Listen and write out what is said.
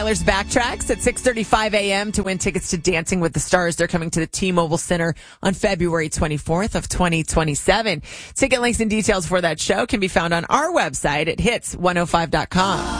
Tyler's Backtracks at 6:35 a.m. to win tickets to Dancing with the Stars. They're coming to the T-Mobile Center on February 24th of 2027. Ticket links and details for that show can be found on our website at hits105.com.